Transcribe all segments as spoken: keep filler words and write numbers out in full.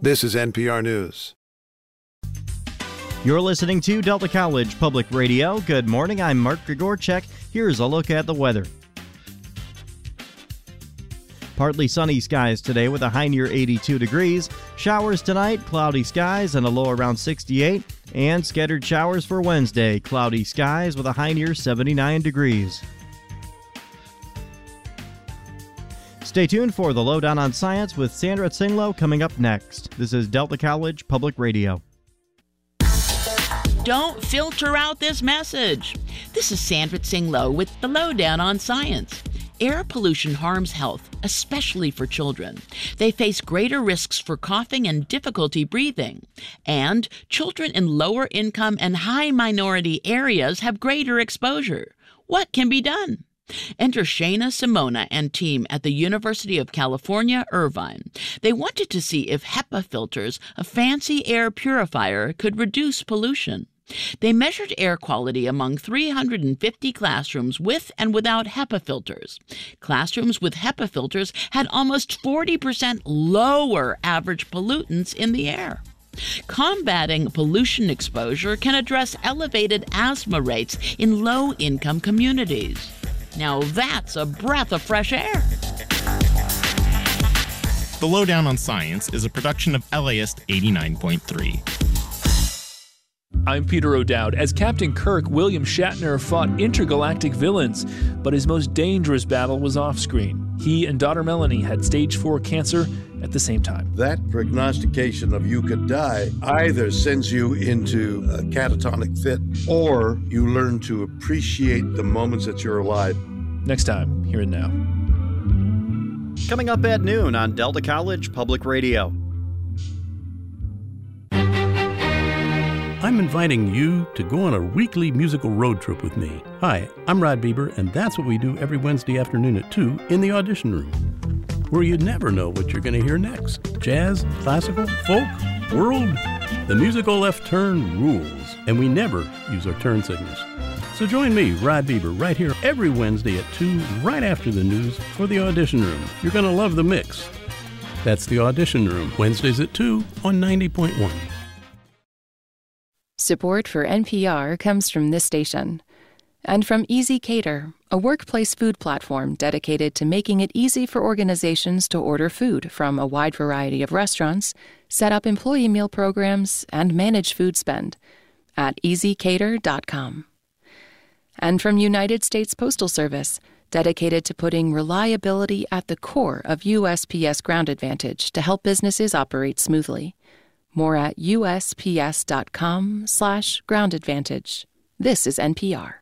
This is N P R News. You're listening to Delta College Public Radio. Good morning, I'm Mark Grigorchek. Here's a look at the weather. Partly sunny skies today with a high near eighty-two degrees. Showers tonight, cloudy skies and a low around sixty-eight. And scattered showers for Wednesday, cloudy skies with a high near seventy-nine degrees. Stay tuned for the Lowdown on Science with Sandra Tsinglow coming up next. This is Delta College Public Radio. Don't filter out this message. This is Sandra Tsinglow with the Lowdown on Science. Air pollution harms health, especially for children. They face greater risks for coughing and difficulty breathing. And children in lower income and high minority areas have greater exposure. What can be done? Enter Shana Simona and team at the University of California, Irvine. They wanted to see if HEPA filters, a fancy air purifier, could reduce pollution. They measured air quality among three hundred fifty classrooms with and without HEPA filters. Classrooms with HEPA filters had almost forty percent lower average pollutants in the air. Combating pollution exposure can address elevated asthma rates in low-income communities. Now that's a breath of fresh air. The Lowdown on Science is a production of L A S eighty-nine point three. I'm Peter O'Dowd. As Captain Kirk, William Shatner fought intergalactic villains, but his most dangerous battle was off-screen. He and daughter Melanie had stage four cancer at the same time. That prognostication of you could die either sends you into a catatonic fit or you learn to appreciate the moments that you're alive. Next time, here and now. Coming up at noon on Delta College Public Radio. I'm inviting you to go on a weekly musical road trip with me. Hi, I'm Rod Bieber, and that's what we do every Wednesday afternoon at two in the Audition Room, where you never know what you're going to hear next. Jazz, classical, folk, world. The musical left turn rules, and we never use our turn signals. So join me, Rod Bieber, right here every Wednesday at two, right after the news, for the Audition Room. You're going to love the mix. That's the Audition Room, Wednesdays at two on ninety point one. Support for N P R comes from this station. And from Easy Cater, a workplace food platform dedicated to making it easy for organizations to order food from a wide variety of restaurants, set up employee meal programs, and manage food spend at easy cater dot com. And from United States Postal Service, dedicated to putting reliability at the core of U S P S Ground Advantage to help businesses operate smoothly. More at U S P S dot com slash ground advantage. This is N P R.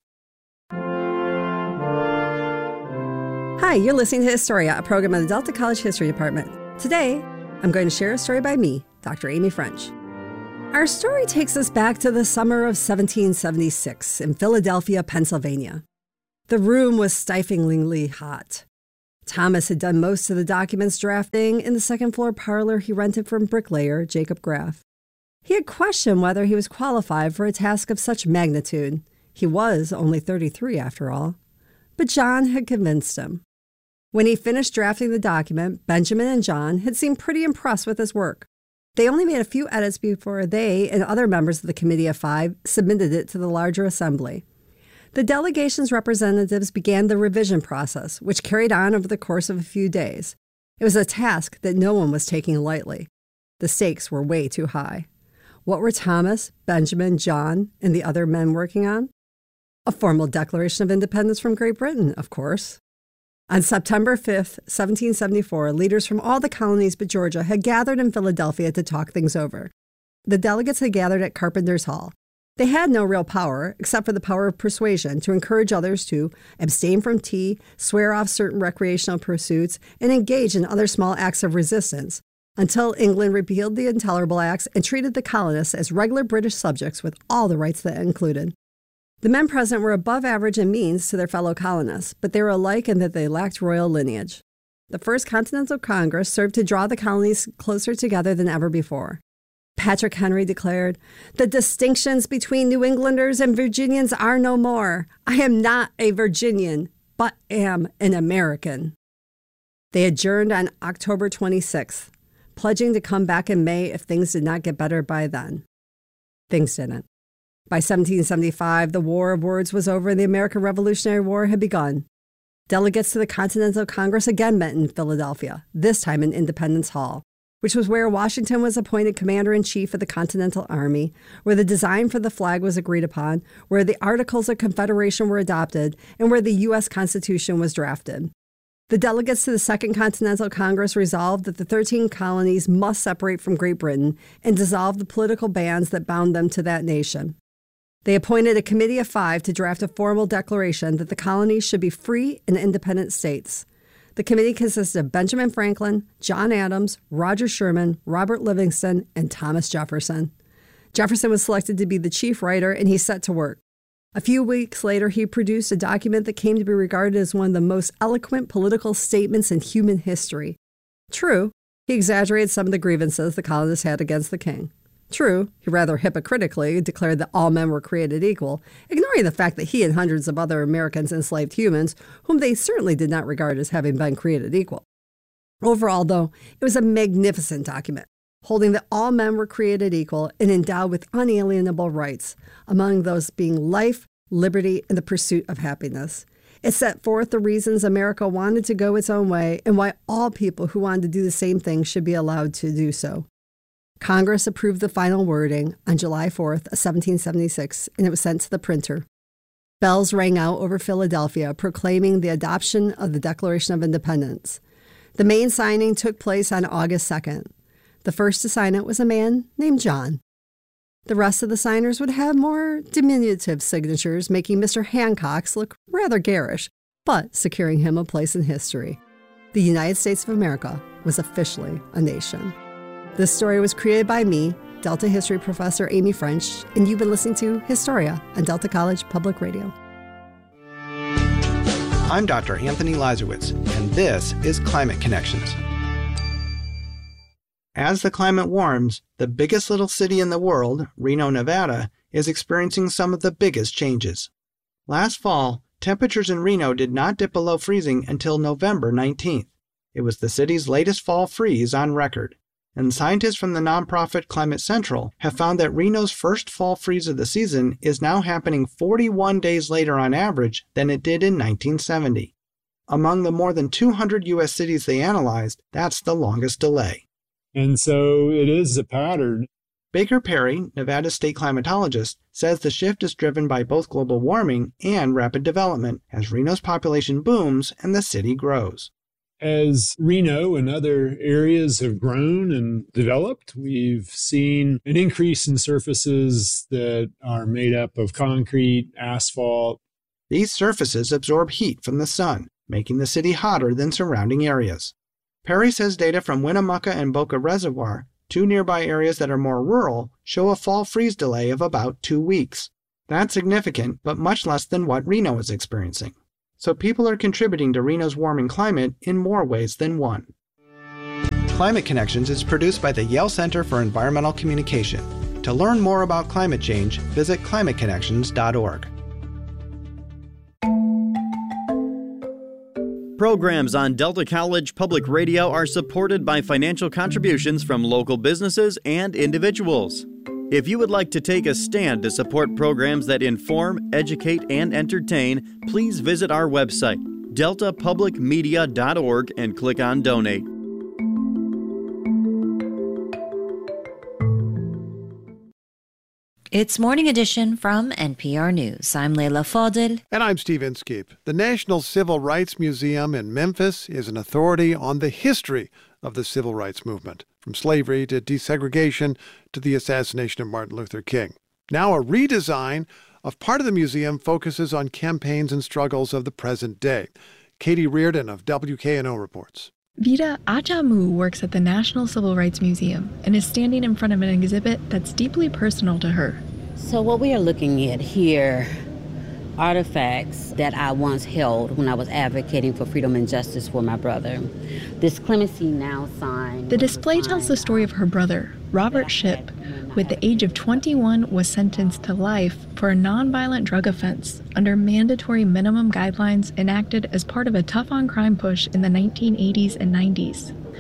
Hi, you're listening to Historia, a program of the Delta College History Department. Today, I'm going to share a story by me, Doctor Amy French. Our story takes us back to the summer of seventeen seventy-six in Philadelphia, Pennsylvania. The room was stiflingly hot. Thomas had done most of the documents drafting in the second-floor parlor he rented from bricklayer Jacob Graff. He had questioned whether he was qualified for a task of such magnitude. He was only thirty-three, after all. But John had convinced him. When he finished drafting the document, Benjamin and John had seemed pretty impressed with his work. They only made a few edits before they and other members of the Committee of Five submitted it to the larger assembly. The delegation's representatives began the revision process, which carried on over the course of a few days. It was a task that no one was taking lightly. The stakes were way too high. What were Thomas, Benjamin, John, and the other men working on? A formal Declaration of Independence from Great Britain, of course. On September fifth, seventeen seventy-four, leaders from all the colonies but Georgia had gathered in Philadelphia to talk things over. The delegates had gathered at Carpenter's Hall. They had no real power, except for the power of persuasion, to encourage others to abstain from tea, swear off certain recreational pursuits, and engage in other small acts of resistance, until England repealed the Intolerable Acts and treated the colonists as regular British subjects with all the rights that included. The men present were above average in means to their fellow colonists, but they were alike in that they lacked royal lineage. The First Continental Congress served to draw the colonies closer together than ever before. Patrick Henry declared, "The distinctions between New Englanders and Virginians are no more. I am not a Virginian, but am an American." They adjourned on October twenty-sixth. pledging to come back in May if things did not get better by then. Things didn't. By seventeen seventy-five, the War of Words was over and the American Revolutionary War had begun. Delegates to the Continental Congress again met in Philadelphia, this time in Independence Hall, which was where Washington was appointed commander-in-chief of the Continental Army, where the design for the flag was agreed upon, where the Articles of Confederation were adopted, and where the U S Constitution was drafted. The delegates to the Second Continental Congress resolved that the thirteen colonies must separate from Great Britain and dissolve the political bands that bound them to that nation. They appointed a committee of five to draft a formal declaration that the colonies should be free and independent states. The committee consisted of Benjamin Franklin, John Adams, Roger Sherman, Robert Livingston, and Thomas Jefferson. Jefferson was selected to be the chief writer, and he set to work. A few weeks later, he produced a document that came to be regarded as one of the most eloquent political statements in human history. True, he exaggerated some of the grievances the colonists had against the king. True, he rather hypocritically declared that all men were created equal, ignoring the fact that he and hundreds of other Americans enslaved humans, whom they certainly did not regard as having been created equal. Overall, though, it was a magnificent document, holding that all men were created equal and endowed with unalienable rights, among those being life, liberty, and the pursuit of happiness. It set forth the reasons America wanted to go its own way and why all people who wanted to do the same thing should be allowed to do so. Congress approved the final wording on July fourth, seventeen seventy-six, and it was sent to the printer. Bells rang out over Philadelphia, proclaiming the adoption of the Declaration of Independence. The main signing took place on August second. The first to sign it was a man named John. The rest of the signers would have more diminutive signatures, making Mister Hancock's look rather garish, but securing him a place in history. The United States of America was officially a nation. This story was created by me, Delta history professor Amy French, and you've been listening to Historia on Delta College Public Radio. I'm Doctor Anthony Lazarowitz, and this is Climate Connections. As the climate warms, the biggest little city in the world, Reno, Nevada, is experiencing some of the biggest changes. Last fall, temperatures in Reno did not dip below freezing until November nineteenth. It was the city's latest fall freeze on record. And scientists from the nonprofit Climate Central have found that Reno's first fall freeze of the season is now happening forty-one days later on average than it did in nineteen seventy. Among the more than two hundred U S cities they analyzed, that's the longest delay. And so it is a pattern. Baker Perry, Nevada state climatologist, says the shift is driven by both global warming and rapid development as Reno's population booms and the city grows. As Reno and other areas have grown and developed, we've seen an increase in surfaces that are made up of concrete, asphalt. These surfaces absorb heat from the sun, making the city hotter than surrounding areas. Perry says data from Winnemucca and Boca Reservoir, two nearby areas that are more rural, show a fall freeze delay of about two weeks. That's significant, but much less than what Reno is experiencing. So people are contributing to Reno's warming climate in more ways than one. Climate Connections is produced by the Yale Center for Environmental Communication. To learn more about climate change, visit climate connections dot org. Programs on Delta College Public Radio are supported by financial contributions from local businesses and individuals. If you would like to take a stand to support programs that inform, educate, and entertain, please visit our website, delta public media dot org, and click on Donate. It's Morning Edition from N P R News. I'm Leila Fadel. And I'm Steve Inskeep. The National Civil Rights Museum in Memphis is an authority on the history of the civil rights movement, from slavery to desegregation to the assassination of Martin Luther King. Now a redesign of part of the museum focuses on campaigns and struggles of the present day. Katie Reardon of W K N O reports. Vida Achamu works at the National Civil Rights Museum and is standing in front of an exhibit that's deeply personal to her. So what we are looking at here, artifacts that I once held when I was advocating for freedom and justice for my brother. This Clemency Now sign. The display tells the story of her brother, Robert Shipp, who at the age of twenty-one was sentenced to life for a nonviolent drug offense under mandatory minimum guidelines enacted as part of a tough-on-crime push in the nineteen eighties and nineties.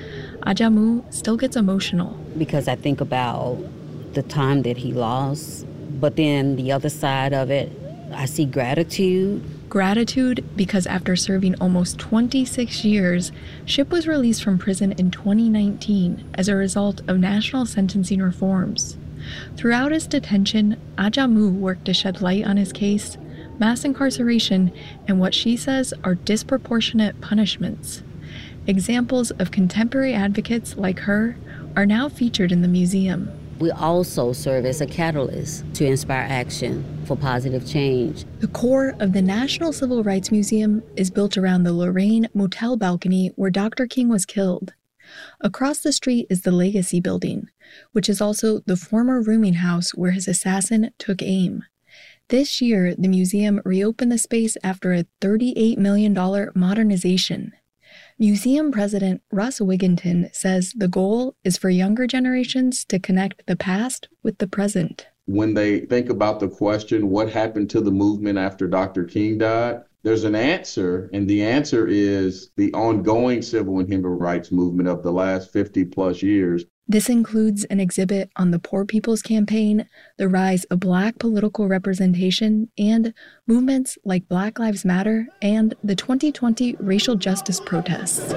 Ajamu still gets emotional. Because I think about the time that he lost, but then the other side of it, I see gratitude. Gratitude because after serving almost twenty-six years, Shipp was released from prison in twenty nineteen as a result of national sentencing reforms. Throughout his detention, Ajamu worked to shed light on his case, mass incarceration, and what she says are disproportionate punishments. Examples of contemporary advocates like her are now featured in the museum. We also serve as a catalyst to inspire action for positive change. The core of the National Civil Rights Museum is built around the Lorraine motel balcony where Doctor King was killed. Across the street is the Legacy Building, which is also the former rooming house where his assassin took aim. This year, the museum reopened the space after a thirty-eight million dollars modernization. Museum President Russ Wigginton says the goal is for younger generations to connect the past with the present. When they think about the question, what happened to the movement after Doctor King died, there's an answer, and the answer is the ongoing civil and human rights movement of the last fifty plus years. This includes an exhibit on the Poor People's Campaign, the rise of Black political representation, and movements like Black Lives Matter and the twenty twenty racial justice protests.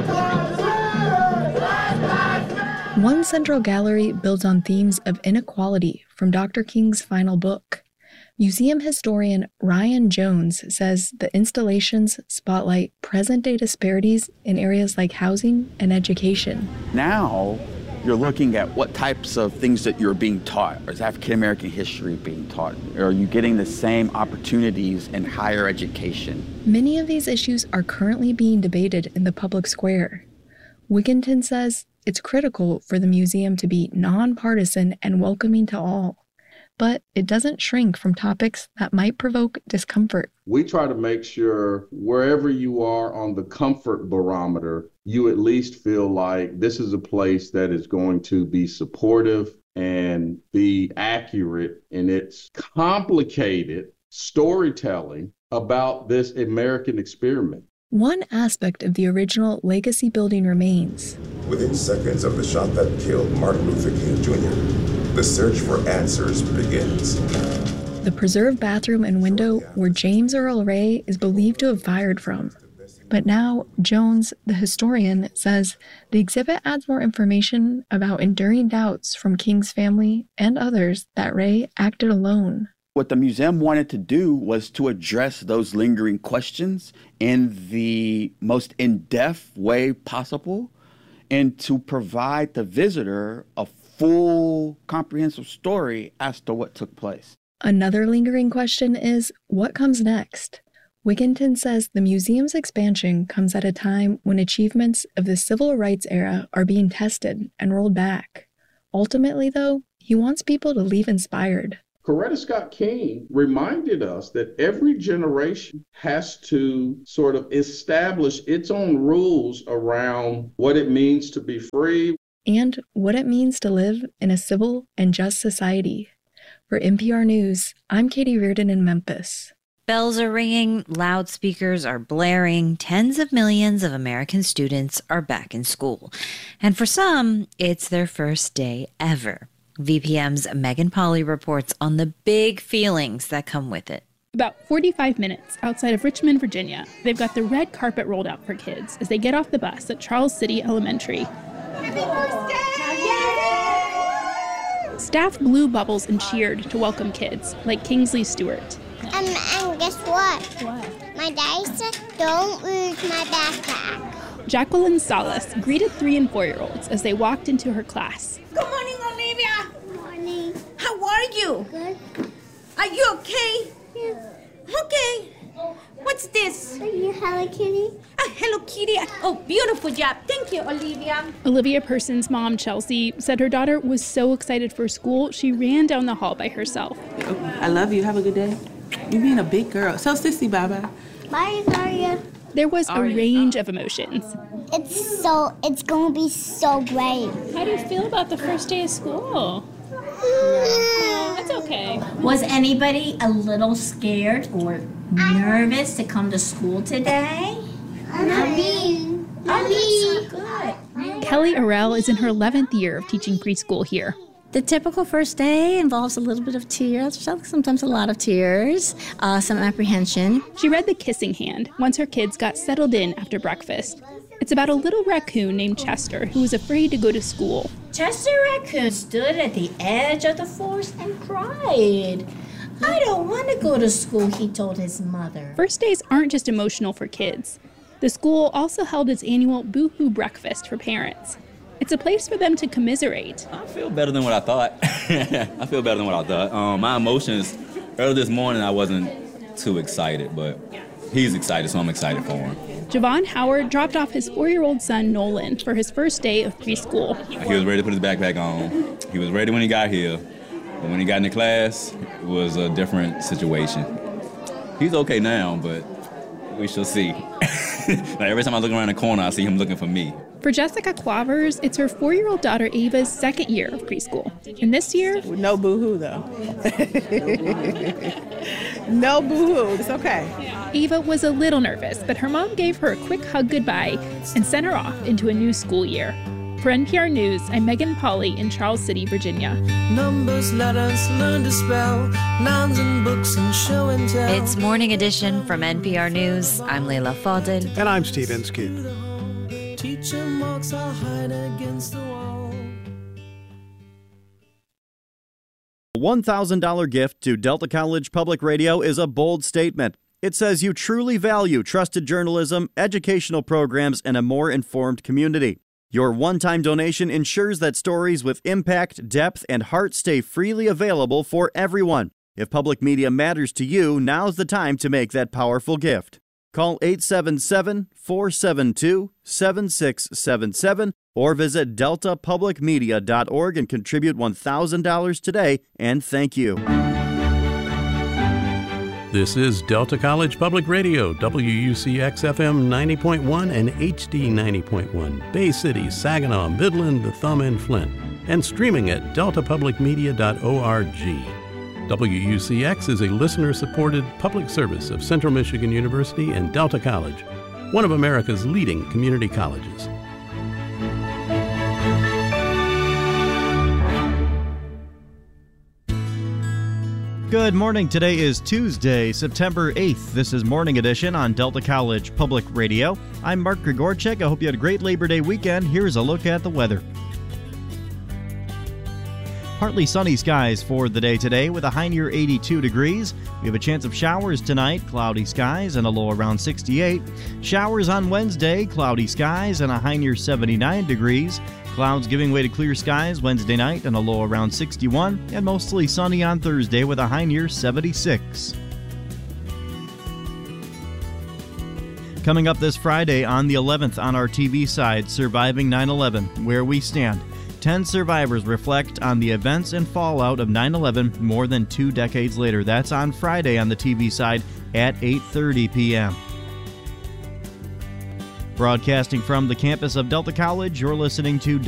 One central gallery builds on themes of inequality from Doctor King's final book. Museum historian Ryan Jones says the installations spotlight present-day disparities in areas like housing and education. Now, you're looking at what types of things that you're being taught. Is African American history being taught? Are you getting the same opportunities in higher education? Many of these issues are currently being debated in the public square. Wigginton says it's critical for the museum to be nonpartisan and welcoming to all. But it doesn't shrink from topics that might provoke discomfort. We try to make sure wherever you are on the comfort barometer, you at least feel like this is a place that is going to be supportive and be accurate in its complicated storytelling about this American experiment. One aspect of the original Legacy Building remains. Within seconds of the shot that killed Martin Luther King Junior, the search for answers begins. The preserved bathroom and window where James Earl Ray is believed to have fired from. But now, Jones, the historian, says the exhibit adds more information about enduring doubts from King's family and others that Ray acted alone. What the museum wanted to do was to address those lingering questions in the most in-depth way possible and to provide the visitor a full, comprehensive story as to what took place. Another lingering question is, what comes next? Wigginton says the museum's expansion comes at a time when achievements of the civil rights era are being tested and rolled back. Ultimately, though, he wants people to leave inspired. Coretta Scott King reminded us that every generation has to sort of establish its own rules around what it means to be free. And what it means to live in a civil and just society. For N P R News, I'm Katie Reardon in Memphis. Bells are ringing, loudspeakers are blaring, tens of millions of American students are back in school. And for some, it's their first day ever. V P M's Megan Polly reports on the big feelings that come with it. About forty-five minutes outside of Richmond, Virginia, they've got the red carpet rolled out for kids as they get off the bus at Charles City Elementary. Staff blew bubbles and cheered to welcome kids, like Kingsley Stewart. Um, and guess what? What? My daddy said, don't lose my backpack. Jacqueline Salas greeted three and four-year-olds as they walked into her class. Good morning, Olivia. Good morning. How are you? Good. Are you okay? Yeah. Okay. What's this? Are you Hello Kitty? A Hello Kitty. Oh, beautiful job. Thank you, Olivia. Olivia Person's mom, Chelsea, said her daughter was so excited for school, she ran down the hall by herself. I love you. Have a good day. You being a big girl. So, sissy, bye-bye. Bye, Zaria. There was a range of emotions. It's so, it's going to be so great. How do you feel about the first day of school? No, that's okay. Was anybody a little scared or nervous to come to school today? Not me. Not me. Good. Kelly Arell is in her eleventh year of teaching preschool here. The typical first day involves a little bit of tears, sometimes a lot of tears, uh, some apprehension. She read The Kissing Hand once her kids got settled in after breakfast. It's about a little raccoon named Chester who was afraid to go to school. Chester Raccoon stood at the edge of the forest and cried. I don't want to go to school, he told his mother. First days aren't just emotional for kids. The school also held its annual Boo-Hoo Breakfast for parents. It's a place for them to commiserate. I feel better than what I thought. I feel better than what I thought. Um, my emotions, early this morning I wasn't too excited, but he's excited, so I'm excited for him. Javon Howard dropped off his four-year-old son, Nolan, for his first day of preschool. He was ready to put his backpack on. He was ready when he got here. But when he got into class, it was a different situation. He's okay now, but we shall see. Like every time I look around the corner, I see him looking for me. For Jessica Quavers, it's her four-year-old daughter Ava's second year of preschool. And this year... No boo-hoo, though. No boo-hoo. It's okay. Ava was a little nervous, but her mom gave her a quick hug goodbye and sent her off into a new school year. For N P R News, I'm Megan Pauley in Charles City, Virginia. Numbers, letters, learn to spell, nouns and books and show and tell. It's Morning Edition from N P R News. I'm Leila Fadel. And I'm Steve Inskeep. Teacher marks are hide against the wall. A one thousand dollars gift to Delta College Public Radio is a bold statement. It says you truly value trusted journalism, educational programs, and a more informed community. Your one-time donation ensures that stories with impact, depth, and heart stay freely available for everyone. If public media matters to you, now's the time to make that powerful gift. Call eight seven seven, four seven two, seven six seven seven or visit delta public media dot org and contribute one thousand dollars today, and thank you. This is Delta College Public Radio, W U C X F M ninety point one and H D ninety point one, Bay City, Saginaw, Midland, the Thumb, and Flint, and streaming at delta public media dot org. W U C X is a listener-supported public service of Central Michigan University and Delta College, one of America's leading community colleges. Good morning. Today is Tuesday, September eighth. This is Morning Edition on Delta College Public Radio. I'm Mark Grigorchik. I hope you had a great Labor Day weekend. Here's a look at the weather. Partly sunny skies for the day today with a high near eighty-two degrees. We have a chance of showers tonight, cloudy skies and a low around sixty-eight. Showers on Wednesday, cloudy skies and a high near seventy-nine degrees. Clouds giving way to clear skies Wednesday night and a low around sixty-one, and mostly sunny on Thursday with a high near seventy-six. Coming up this Friday on the eleventh on our T V side, Surviving nine eleven, Where We Stand. Ten survivors reflect on the events and fallout of nine eleven more than two decades later. That's on Friday on the T V side at eight thirty p.m. Broadcasting from the campus of Delta College, you're listening to